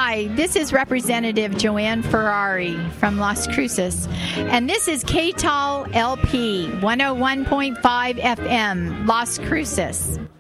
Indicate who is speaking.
Speaker 1: Hi, this is Representative Joanne Ferrari from Las Cruces, and this is KTAL LP 101.5 FM, Las Cruces.